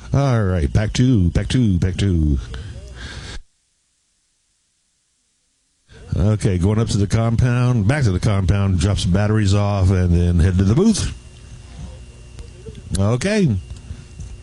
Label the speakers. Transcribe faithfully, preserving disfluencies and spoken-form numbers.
Speaker 1: All right, back to, back to, back to. Okay, going up to the compound, back to the compound, drop some batteries off, and then head to the booth. Okay.